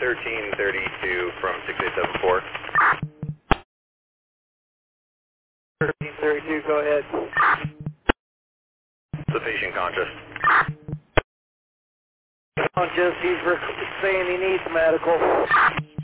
1332 from 6874. 1332, go ahead. The patient conscious. Conscious, he's saying he needs medical.